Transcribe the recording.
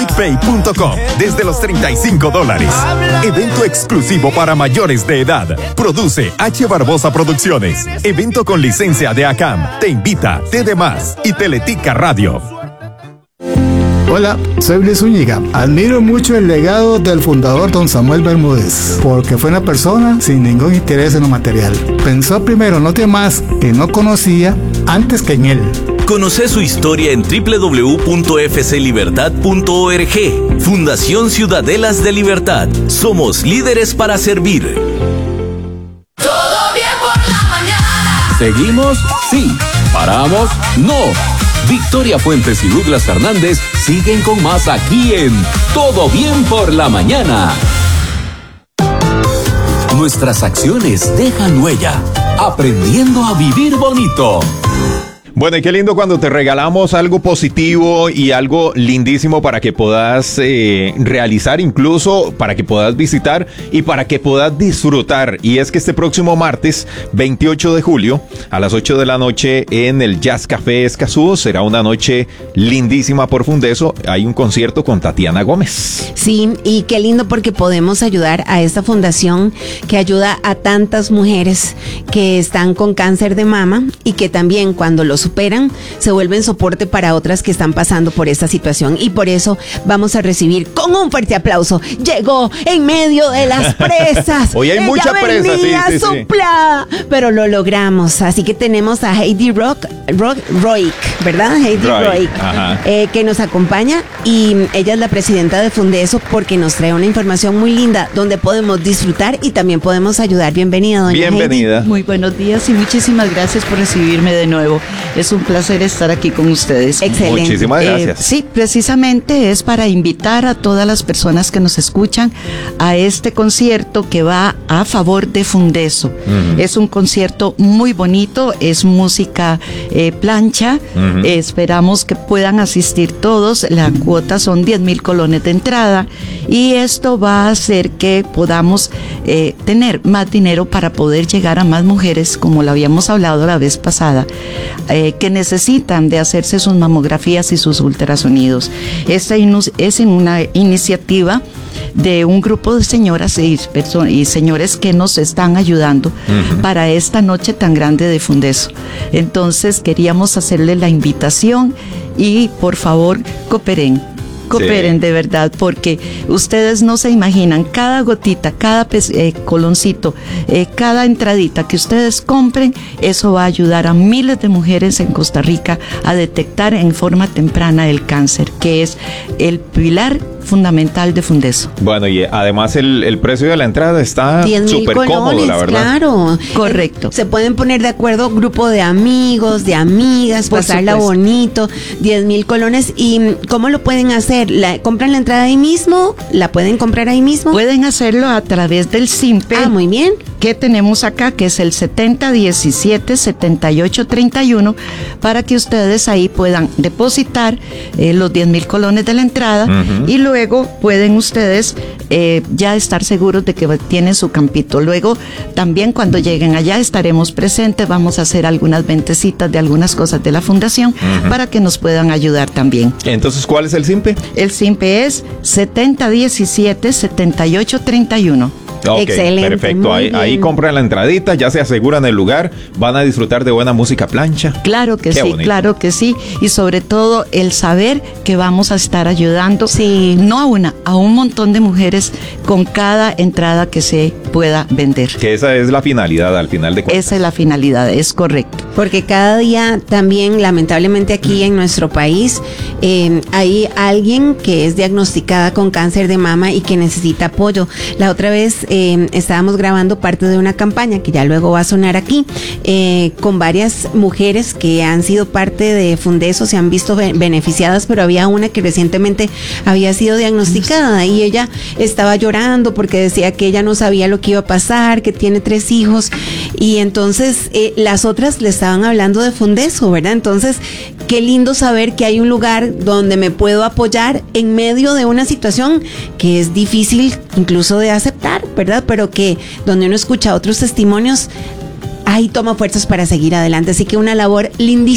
quickpay.com desde los $35. Evento exclusivo para mayores de edad. Produce H. Barbosa Producciones. Evento con licencia de ACAM. Te invita TDMás y Teletica Radio. Hola, soy Luis Zúñiga. Admiro mucho el legado del fundador don Samuel Bermúdez, porque fue una persona sin ningún interés en lo material. Pensó primero en los demás que no conocía antes que en él. Conoce su historia en www.fclibertad.org. Fundación Ciudadelas de Libertad. Somos líderes para servir. Todo bien por la mañana. ¿Seguimos? Sí. ¿Paramos? No. Victoria Fuentes y Douglas Fernández siguen con más aquí en Todo Bien por la Mañana. Nuestras acciones dejan huella, aprendiendo a vivir bonito. Bueno, y qué lindo cuando te regalamos algo positivo y algo lindísimo para que puedas realizar, incluso para que puedas visitar y para que puedas disfrutar. Y es que este próximo martes, 28 de julio, a las 8 de la noche en el Jazz Café Escazú, será una noche lindísima por Fundeso. Hay un concierto con Tatiana Gómez. Sí, y qué lindo porque podemos ayudar a esta fundación que ayuda a tantas mujeres que están con cáncer de mama y que también cuando los superan, se vuelven soporte para otras que están pasando por esta situación. Y por eso vamos a recibir con un fuerte aplauso. Llegó en medio de las presas. Hoy hay mucha presa, sí. Pero lo logramos. Así que tenemos a Heidi Roick, ¿verdad? Heidi Roick, que nos acompaña, y ella es la presidenta de Fundeso porque nos trae una información muy linda donde podemos disfrutar y también podemos ayudar. Bienvenida, doña Bienvenida. Heidi. Muy buenos días y muchísimas gracias por recibirme de nuevo. Es un placer estar aquí con ustedes. Excelente. Muchísimas gracias. Sí, precisamente es para invitar a todas las personas que nos escuchan a este concierto que va a favor de Fundeso. Es un concierto muy bonito, es música plancha. Esperamos que puedan asistir todos. La cuota son 10,000 colones de entrada y esto va a hacer que podamos tener más dinero para poder llegar a más mujeres, como lo habíamos hablado la vez pasada, que necesitan de hacerse sus mamografías y sus ultrasonidos. Esta es una iniciativa de un grupo de señoras y señores que nos están ayudando para esta noche tan grande de Fundeso. Entonces queríamos hacerle la invitación y por favor cooperen de verdad, porque ustedes no se imaginan, cada gotita, cada coloncito, cada entradita que ustedes compren, eso va a ayudar a miles de mujeres en Costa Rica a detectar en forma temprana el cáncer, que es el pilar fundamental de Fundeso. Bueno, y además el precio de la entrada está súper cómodo, la verdad. Claro. Correcto. Se pueden poner de acuerdo grupo de amigos, de amigas, Por pasarla supuesto. bonito, 10,000 colones. ¿Y cómo lo pueden hacer? ¿Compran la entrada ahí mismo? ¿La pueden comprar ahí mismo? Pueden hacerlo a través del SIMPE. Ah, muy bien. Que tenemos acá, que es el 7017-7831, para que ustedes ahí puedan depositar los 10,000 colones de la entrada y luego pueden ustedes ya estar seguros de que tienen su campito. Luego también cuando lleguen allá estaremos presentes, vamos a hacer algunas ventecitas de algunas cosas de la fundación para que nos puedan ayudar también. Entonces, ¿cuál es el SIMPE? El SIMPE es 7017-7831. Ok, Excelente, perfecto. muy Ahí bien. compran la entradita, ya se aseguran el lugar, van a disfrutar de buena música plancha. Claro que Qué sí, bonito. claro que sí. Y sobre todo el saber que vamos a estar ayudando, no a una, a un montón de mujeres con cada entrada que se pueda vender. Que esa es la finalidad, al final de cuentas. Esa es la finalidad, es correcto. Porque cada día también, lamentablemente aquí en nuestro país, hay alguien que es diagnosticada con cáncer de mama y que necesita apoyo. La otra vez estábamos grabando parte de una campaña que ya luego va a sonar aquí, con varias mujeres que han sido parte de Fundeso, se han visto beneficiadas, pero había una que recientemente había sido diagnosticada y ella estaba llorando porque decía que ella no sabía lo que iba a pasar, que tiene 3 hijos, y entonces las otras le estaban hablando de Fundeso, ¿verdad? Entonces, qué lindo saber que hay un lugar donde me puedo apoyar en medio de una situación que es difícil incluso de aceptar, ¿verdad? Pero que donde uno escucha otros testimonios, ahí toma fuerzas para seguir adelante. Así que una labor lindísima